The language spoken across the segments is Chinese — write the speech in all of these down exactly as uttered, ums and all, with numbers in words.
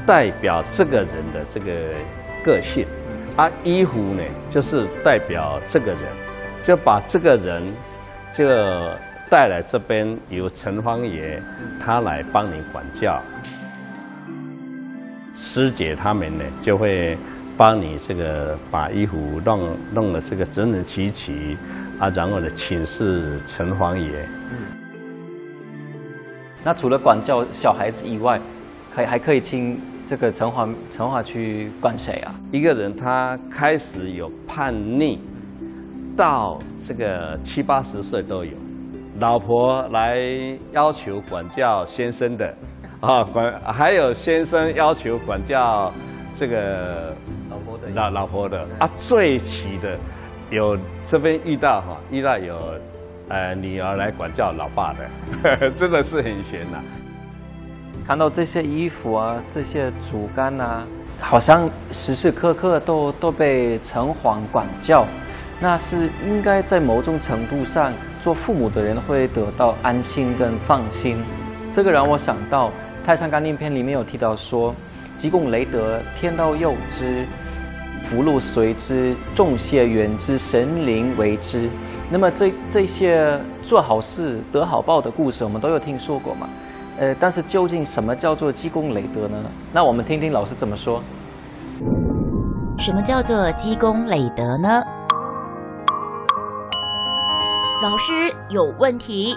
代表这个人的这个个性，啊，衣服呢就是代表这个人，就把这个人就带来这边，由城隍爷他来帮你管教，师姐他们呢就会帮你这个把衣服弄弄得这个整整齐齐啊，然后呢请示城隍爷。 嗯，那除了管教小孩子以外，还还可以请这个城隍城隍去管谁啊？ 一个人他开始有叛逆，到这个七八十岁都有，老婆来要求管教先生的，啊管还有先生要求管教这个老婆的老老婆的啊，最齐的有这边遇到哈，遇到有呃女儿来管教老爸的，真的是很悬呐、啊。 看到这些衣服啊，这些竹竿啊，好像时时刻刻都都被城隍管教，那是应该在某种程度上，做父母的人会得到安心跟放心。这个让我想到《太上感应篇》里面有提到说，积功累德，天道佑之，福禄随之，众谢缘之，神灵为之。那么这这些做好事得好报的故事，我们都有听说过嘛？呃，但是究竟什么叫做积功累德呢？那我们听听老师怎么说。 什么叫做积功累德呢？老师有问题。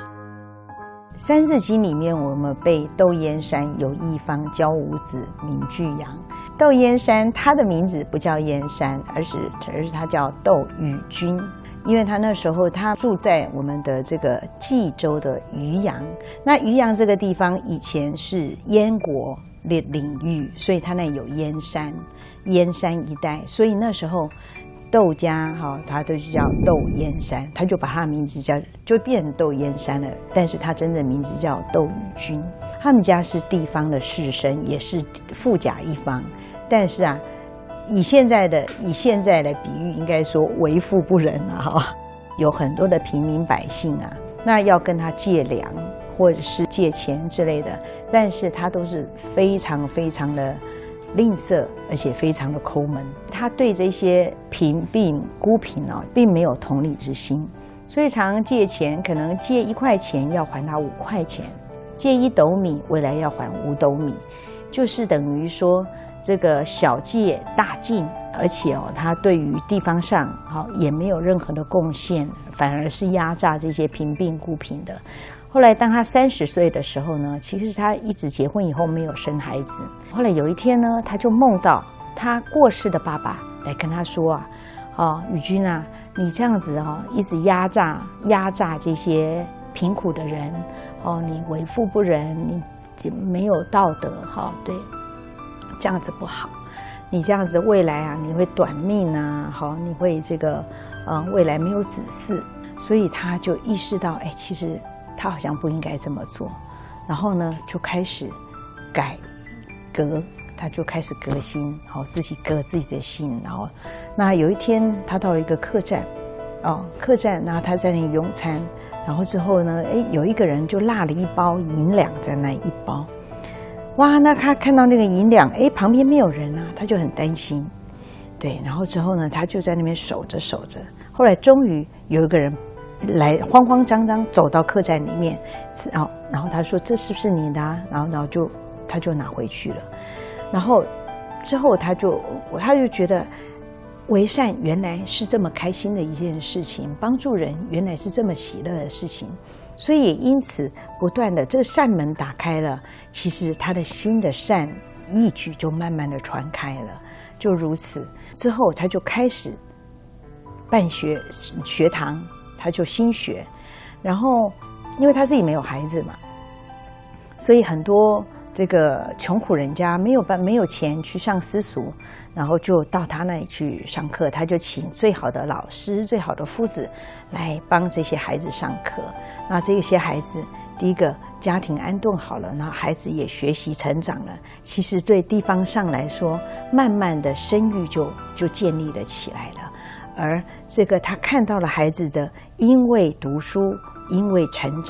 《三字经》里面，我们背窦燕山有一方，教五子，名俱扬。窦燕山他的名字不叫燕山，而是而是他叫窦宇君。因为他那时候他住在我们的这个冀州的渔阳，那渔阳这个地方以前是燕国的领域，所以他那有燕山，燕山一带，所以那时候窦家哈，他都叫窦燕山，他就把他的名字叫就变窦燕山了，但是他真正名字叫窦宇君。他们家是地方的士绅，也是富甲一方，但是啊。以现在的以现在的比喻，应该说为富不仁啊！哈，有很多的平民百姓啊，那要跟他借粮或者是借钱之类的，但是他都是非常非常的吝啬，而且非常的抠门。他对这些贫病孤贫啊，并没有同理之心，所以常常借钱，可能借一块钱要还他五块钱，借一斗米，未来要还五斗米，就是等于说。这个小借大进，而且哦，他对于地方上好也没有任何的贡献，反而是压榨这些贫病孤贫的。后来当他三十岁的时候呢，其实他一直结婚以后没有生孩子。后来有一天呢，他就梦到他过世的爸爸来跟他说啊，哦，宇君啊，你这样子哦，一直压榨压榨这些贫苦的人，哦，你为富不仁，你没有道德，哈、哦，对。这样子不好，你这样子未来啊，你会短命啊，好，你会这个，呃，未来没有子嗣，所以他就意识到，哎，其实他好像不应该这么做，然后呢，就开始改革，他就开始革新，好，自己革自己的心，然后，那有一天他到了一个客栈，哦，客栈，然后他在那里用餐，然后之后呢，哎，有一个人就落了一包银两在那一包。哇，那他看到那个银两，哎，旁边没有人啊，他就很担心，对，然后之后呢，他就在那边守着守着，后来终于有一个人来，慌慌张张走到客栈里面，哦，然后他说这是不是你的啊？然后然后就他就拿回去了，然后之后他就他就觉得为善原来是这么开心的一件事情，帮助人原来是这么喜乐的事情。所以也因此不断的这个善门打开了，其实他的心的善义举就慢慢的传开了，就如此之后他就开始办学学堂，他就新学，然后因为他自己没有孩子嘛，所以很多这个穷苦人家没有办没有钱去上私塾，然后就到他那里去上课，他就请最好的老师、最好的夫子来帮这些孩子上课。那这些孩子，第一个家庭安顿好了，然后孩子也学习成长了，其实对地方上来说，慢慢的声誉就就建立了起来了。而这个他看到了孩子的因为读书、因为成长，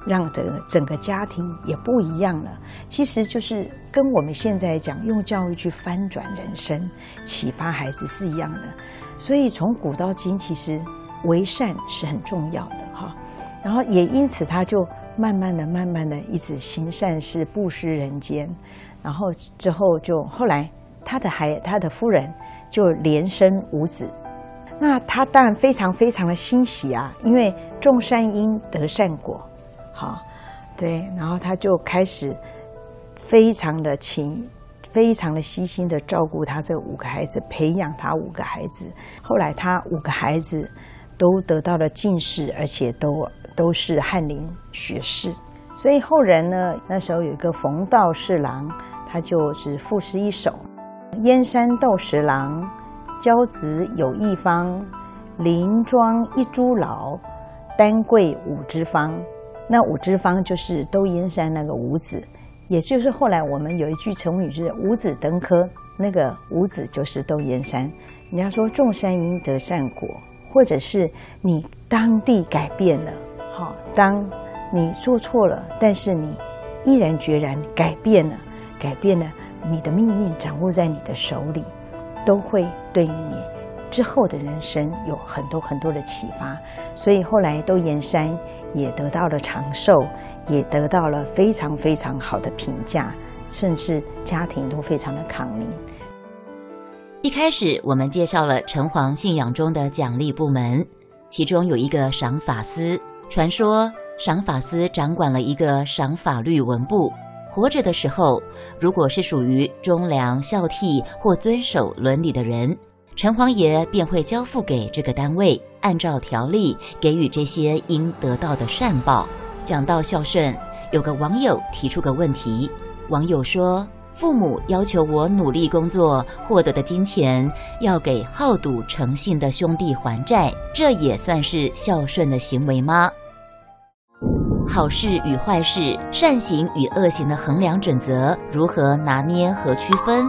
让整个整个家庭也不一样了。其实就是跟我们现在讲用教育去翻转人生、启发孩子是一样的。所以从古到今，其实为善是很重要的哈。然后也因此，他就慢慢的、慢慢的一直行善事、布施人间。然后之后就后来他的孩他的夫人就连生五子。那他当然非常非常的欣喜啊，因为种善因得善果，好，对，然后他就开始非常的勤、非常的悉心的照顾他这五个孩子，培养他五个孩子。后来他五个孩子都得到了进士，而且都都是翰林学士。所以后人呢，那时候有一个冯道侍郎，他就是赋诗一首：燕山斗十郎，骄子有一方，林庄一株老，丹桂五枝方。那五枝方就是窦燕山那个五子，也就是后来我们有一句成语就是五子登科，那个五子就是窦燕山。人家说种善因得善果，或者是你当地改变了，好，当你做错了，但是你毅然决然改变了，改变了，你的命运掌握在你的手里，都会对于你之后的人生有很多很多的启发。所以后来窦燕山也得到了长寿，也得到了非常非常好的评价，甚至家庭都非常的康宁。 一开始我们介绍了城隍信仰中的奖励部门，其中有一个赏法司。传说赏法司掌管了一个赏法律文部，活着的时候，如果是属于忠良孝悌或遵守伦理的人，城隍爷便会交付给这个单位，按照条例给予这些应得到的善报。讲到孝顺，有个网友提出个问题，网友说，父母要求我努力工作获得的金钱要给好赌成性的兄弟还债，这也算是孝顺的行为吗？好事与坏事，善行与恶行的衡量准则如何拿捏和区分？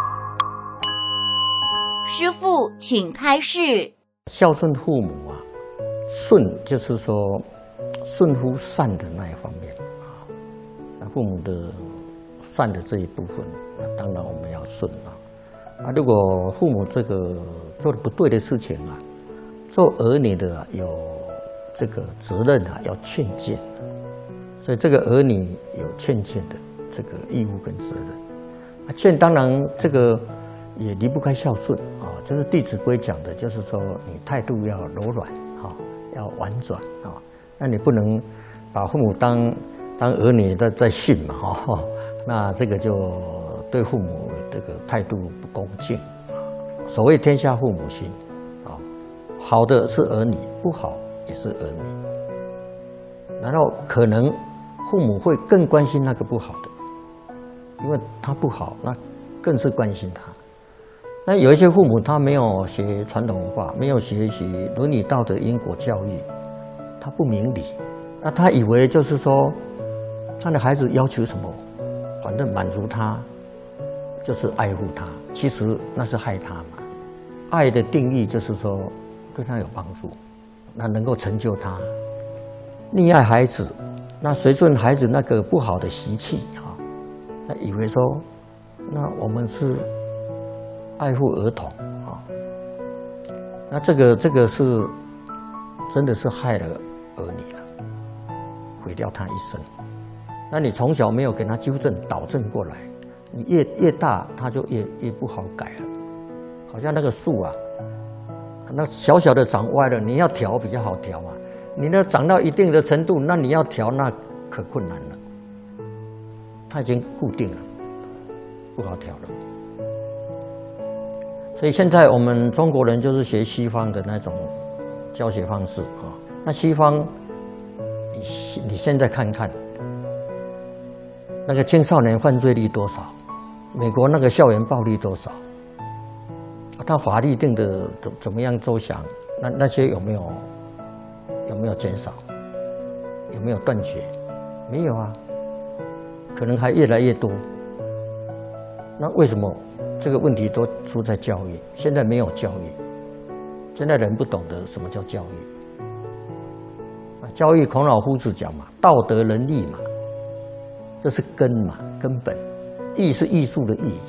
师父，请开示。 孝顺父母啊，顺就是说顺乎善的那一方面啊，那父母的善的这一部分，那当然我们要顺啊。啊，如果父母这个做的不对的事情啊，做儿女的、啊、有这个责任啊，要劝谏。所以这个儿女有劝谏的这个义务跟责任。啊，劝当然这个也离不开孝顺啊，就是《弟子规》讲的，就是说你态度要柔软啊，要婉转啊。那你不能把父母当当儿女在在训嘛哈，那这个就对父母这个态度不恭敬啊。所谓天下父母心啊，好的是儿女，不好也是儿女。然后可能父母会更关心那个不好的，因为他不好，那更是关心他。那有一些父母他没有学传统文化，没有学习伦理道德因果教育，他不明理，那他以为就是说他的孩子要求什么，反正满足他就是爱护他，其实那是害他嘛。爱的定义就是说对他有帮助，那能够成就他。溺爱孩子，那随顺孩子那个不好的习气啊，那以为说，那我们是爱护儿童啊，那这个这个是真的是害了儿女了，毁掉他一生。那你从小没有给他纠正导正过来，你越越大他就越越不好改了。好像那个树啊，那小小的长歪了，你要调比较好调嘛。你呢长到一定的程度，那你要调那可困难了。它已经固定了，不好调了。所以现在我们中国人就是学西方的那种教学方式啊。那西方，你你现在看看，那个青少年犯罪率多少？美国那个校园暴力多少？他法律定的怎怎么样周详？那那些有没有？有没有减少？有没有断绝？没有啊，可能还越来越多。那为什么这个问题都出在教育？现在没有教育，现在人不懂得什么叫教育。 教育孔老夫子讲嘛，道德仁义嘛，这是根嘛，根本。艺是艺术的艺，